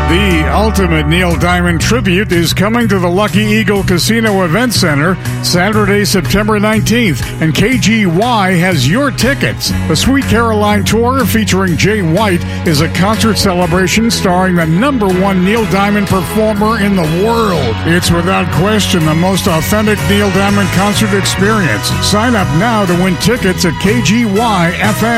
The ultimate Neil Diamond tribute is coming to the Lucky Eagle Casino Event Center Saturday, September 19th, and KGY has your tickets. The Sweet Caroline Tour featuring Jay White is a concert celebration starring the #1 Neil Diamond performer in the world. It's without question the most authentic Neil Diamond concert experience. Sign up now to win tickets at KGY FM.